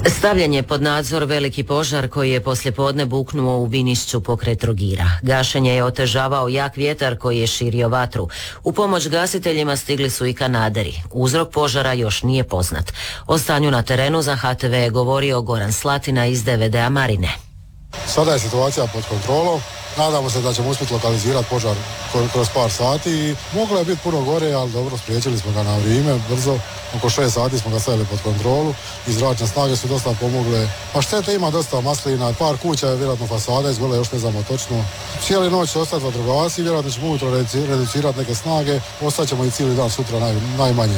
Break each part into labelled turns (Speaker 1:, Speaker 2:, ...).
Speaker 1: Stavljen je pod nadzor veliki požar koji je poslijepodne buknuo u Vinišću pokraj Trogira. Gašenje je otežavao jak vjetar koji je širio vatru. U pomoć gasiteljima stigli su i kanaderi. Uzrok požara još nije poznat. O stanju na terenu za HTV je govorio Goran Slatina iz DVD-a Marine.
Speaker 2: Sada je situacija pod kontrolom. Nadamo se da ćemo uspjeti lokalizirati požar kroz par sati i moglo je biti puno gore, ali dobro, spriječili smo ga na vrijeme, brzo. Oko 6 sati smo ga stavili pod kontrolu i zračne snage su dosta pomogle. Pa štete ima dosta maslina, par kuća je vjerojatno fasada izgole, još ne znamo točno. Cijeli noć će ostati vatrogasci, vjerojatno ćemo ujutro reducirati neke snage, ostaćemo i cijeli dan sutra najmanje.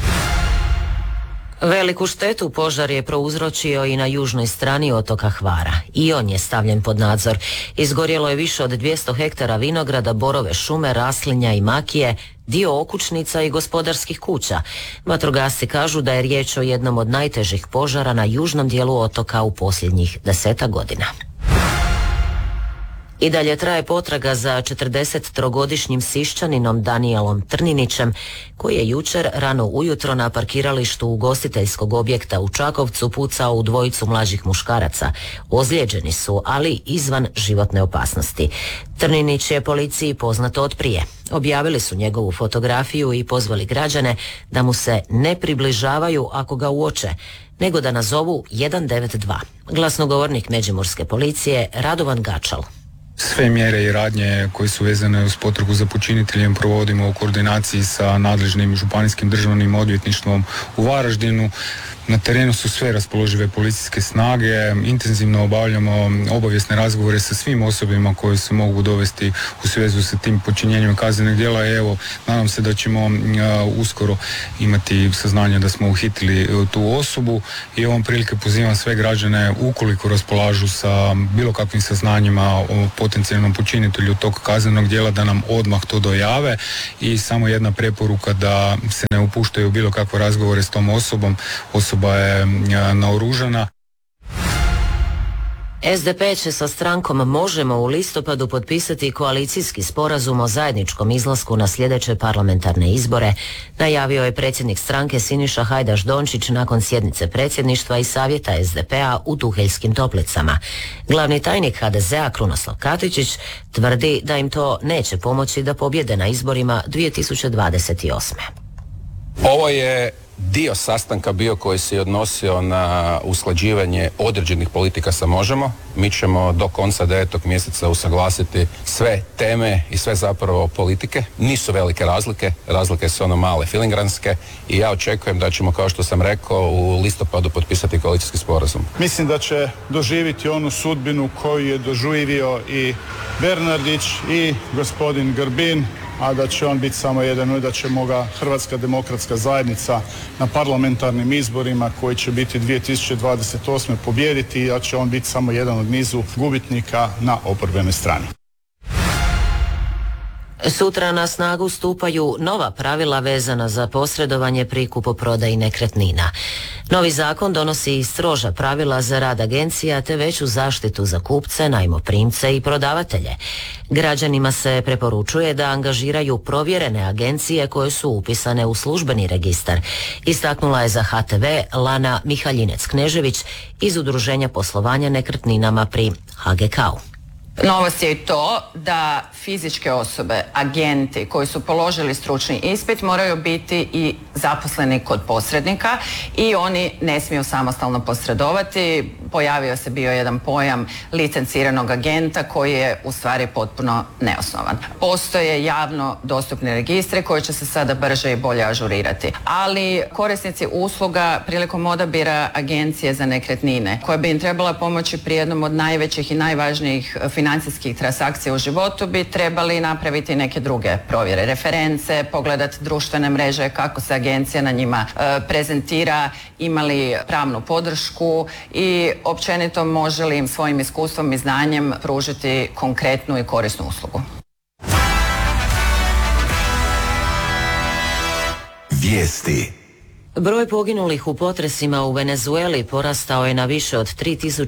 Speaker 1: Veliku štetu požar je prouzročio i na južnoj strani otoka Hvara. I on je stavljen pod nadzor. Izgorjelo je više od 200 hektara vinograda, borove šume, raslinja i makije, dio okućnica i gospodarskih kuća. Vatrogasci kažu da je riječ o jednom od najtežih požara na južnom dijelu otoka u posljednjih 10 godina. I dalje traje potraga za 43-godišnjim Siščaninom Danijelom Trninićem, koji je jučer rano ujutro na parkiralištu ugostiteljskog objekta u Čakovcu pucao u dvojicu mlađih muškaraca. Ozlijeđeni su, ali izvan životne opasnosti. Trninić je policiji poznat od prije. Objavili su njegovu fotografiju i pozvali građane da mu se ne približavaju ako ga uoče, nego da nazovu 192. Glasnogovornik Međimurske policije Radovan Gačal.
Speaker 3: Sve mjere i radnje koje su vezane uz potragu za počiniteljem provodimo u koordinaciji sa nadležnim županijskim državnim odvjetništvom u Varaždinu. Na terenu su sve raspoložive policijske snage, intenzivno obavljamo obavijesne razgovore sa svim osobama koje se mogu dovesti u svezu sa tim počinjenjem kaznenih djela. Evo, nadam se da ćemo uskoro imati saznanje da smo uhitili tu osobu i ovom prilike pozivam sve građane, ukoliko raspolažu sa bilo kakvim saznanjima o potencijalnom počinitelju tog kaznenog djela, da nam odmah to dojave. I samo jedna preporuka, da se ne upuštaju bilo kakve razgovore s tom osobom. Osoba je naoružana.
Speaker 1: SDP će sa strankom Možemo u listopadu potpisati koalicijski sporazum o zajedničkom izlasku na sljedeće parlamentarne izbore, najavio je predsjednik stranke Siniša Hajdaš Dončić nakon sjednice predsjedništva i savjeta SDP-a u Tuheljskim Toplicama. Glavni tajnik HDZ-a Krunoslav Katičić tvrdi da im to neće pomoći da pobjede na izborima 2028.
Speaker 4: Ovo je dio sastanka bio koji se odnosio na usklađivanje određenih politika sa Možemo. Mi ćemo do konca 9. mjeseca usaglasiti sve teme i sve zapravo politike. Nisu velike razlike su ono male filingranske i ja očekujem da ćemo, kao što sam rekao, u listopadu potpisati koalicijski sporazum.
Speaker 5: Mislim da će doživjeti onu sudbinu koju je doživio i Bernardić i gospodin Grbin, a da će on biti samo jedan, da ćemo ga Hrvatska demokratska zajednica na parlamentarnim izborima koji će biti 2028. pobijediti i da će on biti samo jedan od nizu gubitnika na oporbenoj strani.
Speaker 1: Sutra na snagu stupaju nova pravila vezana za posredovanje pri kupoprodaji nekretnina. Novi zakon donosi i stroža pravila za rad agencija te veću zaštitu za kupce, najmoprimce i prodavatelje. Građanima se preporučuje da angažiraju provjerene agencije koje su upisane u službeni registar. Istaknula je za HTV Lana Mihaljinec-Knežević iz Udruženja poslovanja nekretninama pri HGK-u.
Speaker 6: Novost je i to da fizičke osobe, agenti koji su položili stručni ispit moraju biti i zaposleni kod posrednika i oni ne smiju samostalno posredovati. Pojavio se bio jedan pojam licenciranog agenta koji je u stvari potpuno neosnovan. Postoje javno dostupni registri koji će se sada brže i bolje ažurirati. Ali korisnici usluga prilikom odabira agencije za nekretnine koja bi im trebala pomoći pri jednom od najvećih i najvažnijih financijskih transakcija u životu bi trebali napraviti neke druge provjere, reference, pogledati društvene mreže, kako se agencija na njima prezentira, imali pravnu podršku i općenito može li im svojim iskustvom i znanjem pružiti konkretnu i korisnu uslugu.
Speaker 1: Vijesti. Broj poginulih u potresima u Venezueli porastao je na više od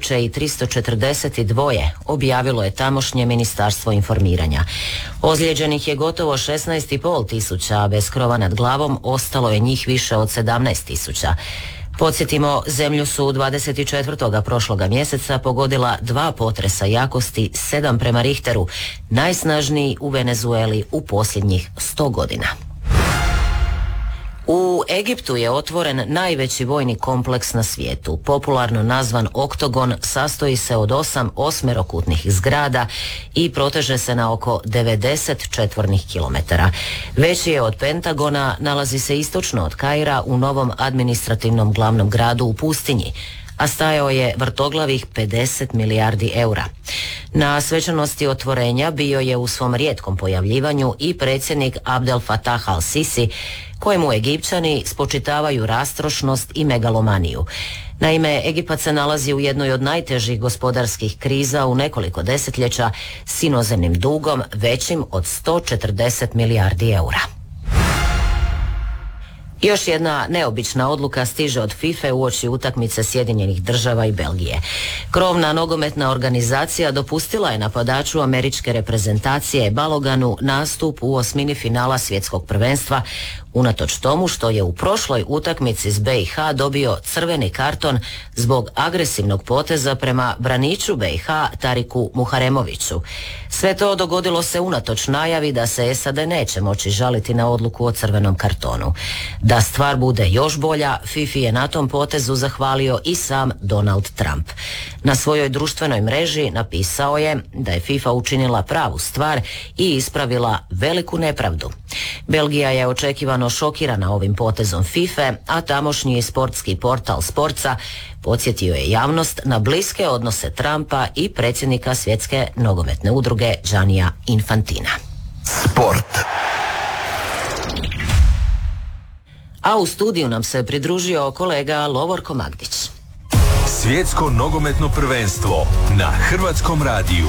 Speaker 1: 3342, objavilo je tamošnje ministarstvo informiranja. Ozlijeđenih je gotovo 16.500, a bez krova nad glavom ostalo je njih više od 17.000. Podsjetimo, zemlju su 24. prošloga mjeseca pogodila 2 potresa jakosti 7 prema Richteru, najsnažniji u Venezueli u posljednjih 100 godina. U Egiptu je otvoren najveći vojni kompleks na svijetu. Popularno nazvan Oktogon, sastoji se od 8 osmerokutnih zgrada i proteže se na oko 90 četvornih kilometara. Veći je od Pentagona, nalazi se istočno od Kaira u novom administrativnom glavnom gradu u pustinji, a stajao je vrtoglavih 50 milijardi eura. Na svečanosti otvorenja bio je u svom rijetkom pojavljivanju i predsjednik Abdel Fattah al-Sisi, kojemu Egipćani spočitavaju rastrošnost i megalomaniju. Naime, Egipat se nalazi u jednoj od najtežih gospodarskih kriza u nekoliko desetljeća s inozemnim dugom većim od 140 milijardi eura. Još jedna neobična odluka stiže od FIFA uoči utakmice Sjedinjenih Država i Belgije. Krovna nogometna organizacija dopustila je napadaču američke reprezentacije Baloganu nastup u osmini finala svjetskog prvenstva, unatoč tomu što je u prošloj utakmici s BiH dobio crveni karton zbog agresivnog poteza prema braniču BiH Tariku Muharemoviću. Sve to dogodilo se unatoč najavi da se SAD neće moći žaliti na odluku o crvenom kartonu. Da stvar bude još bolja, FIFA je na tom potezu zahvalio i sam Donald Trump. Na svojoj društvenoj mreži napisao je da je FIFA učinila pravu stvar i ispravila veliku nepravdu. Belgija je očekivano šokirana ovim potezom FIFA, a tamošnji sportski portal Sportsa podsjetio je javnost na bliske odnose Trumpa i predsjednika Svjetske nogometne udruge Giannija Infantina.
Speaker 7: Sport.
Speaker 1: A u studiju nam se pridružio kolega Lovorko Magdić.
Speaker 7: Svjetsko nogometno prvenstvo na Hrvatskom radiju.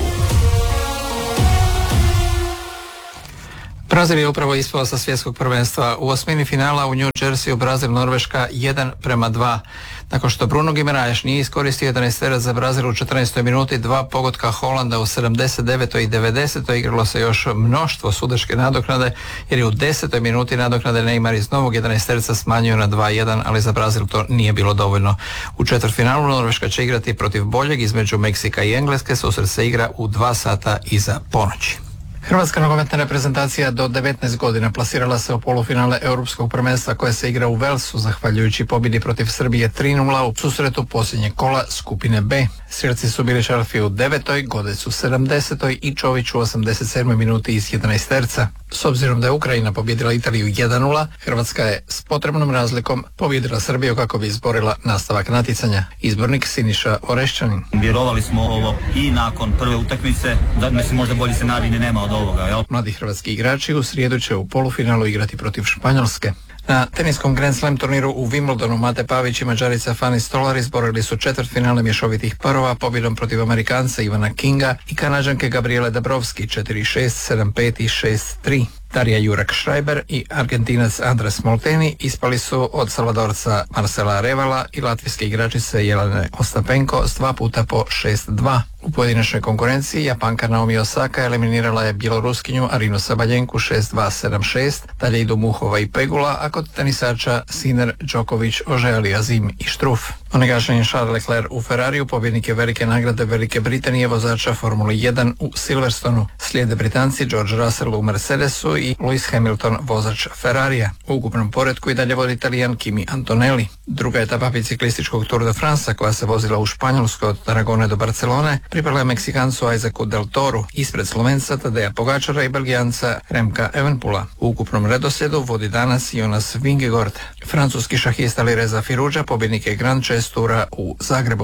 Speaker 8: Brazil je upravo ispao sa svjetskog prvenstva. U osmini finala u New Jerseyu Brazil-Norveška 1:2. Nakon što Bruno Guimaraes nije iskoristio 11 za Brazil u 14. minuti, 2 pogotka Holanda u 79. i 90. igralo se još mnoštvo sudačke nadoknade, jer je u 10. minuti nadoknade Neymar iz novog 11 smanjio na 2:1, ali za Brazil to nije bilo dovoljno. U četvrtfinalu Norveška će igrati protiv boljeg između Meksika i Engleske, susret se igra u 2 sata iza ponoći. Hrvatska nogometna reprezentacija do 19 godina plasirala se u polufinale Europskog prvenstva koje se igra u Velsu zahvaljujući pobjedi protiv Srbije 3:0 u susretu posljednjeg kola skupine B. Sirci su bili Šarfi u 9. Godec u 70. i Čović u 87. minuti iz 11 terca. S obzirom da je Ukrajina pobjedila Italiju 1:0, Hrvatska je s potrebnom razlikom pobjedila Srbiju kako bi izborila nastavak natjecanja. Izbornik Siniša Orešćanin.
Speaker 9: Vjerovali smo ovo i nakon prve utakmice, da mislim možda bolji scenarij ni nema od ovoga. Jel?
Speaker 8: Mladi hrvatski igrači u srijedu će u polufinalu igrati protiv Španjolske. Na teniskom Grand Slam turniru u Wimbledonu Mate Pavić i Mađarica Fani Stolar izborili su četvrtfinale mješovitih parova pobjedom protiv Amerikanca Ivana Kinga i Kanađanke Gabriele Dabrowski 4-6, 7-5 i 6-3. Darija Jurak-Šrajber i Argentinac Andres Molteni ispali su od Salvadorca Marcela Revala i latvijske igračice Jelene Ostapenko s 2 puta po 6-2. U pojedinačnoj konkurenciji Japanka Naomi Osaka eliminirala je Bjeloruskinju Arinu Sabaljenku 6-2, 7-6, dalje idu Muhova i Pegula, a kod tenisača Sinner, Djokovic, Ožeali Azim i Štruf. Onegašen Charles Leclerc u Ferrariju, pobjednik je velike nagrade Velike Britanije, vozača Formule 1 u Silverstonu. Slijede Britanci George Russell u Mercedesu i Lewis Hamilton, vozač Ferrarija. U ukupnom poretku i dalje vodi Italijan Kimi Antonelli. Druga etapa biciklističkog Tour de France, koja se vozila u Španjolskoj od Tarragone do Barcelone, pripala je Meksikancu Isaacu Del Toru, ispred Slovenca Tadeja Pogačara i Belgijanca Remka Evenpula. U ukupnom redoslijedu vodi danas Jonas Vingegaard. Francuski šahista Lireza Firuđa pobjednik je Grand Chess Tura u Zagrebu.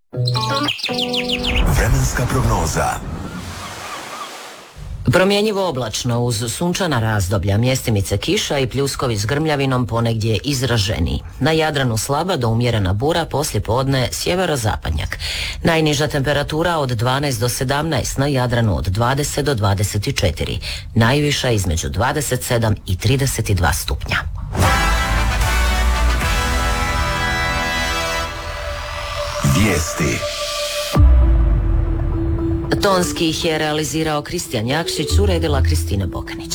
Speaker 7: Vremenska prognoza.
Speaker 1: Promjenjivo oblačno uz sunčana razdoblja, mjestimice kiša i pljuskovi s grmljavinom ponegdje izraženiji. Na Jadranu slaba do umjerena bura, poslijepodne sjeverozapadnjak. Najniža temperatura od 12 do 17, na Jadranu od 20 do 24. Najviša između 27 i 32 stupnja.
Speaker 7: Vijesti.
Speaker 1: Tonski ih je realizirao Kristijan Jakšić, uredila Kristina Bokanić.